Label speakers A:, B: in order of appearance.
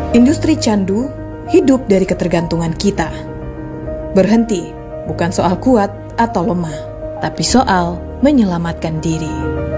A: Industri candu hidup dari ketergantungan kita. Berhenti bukan soal kuat atau lemah, tapi soal menyelamatkan diri.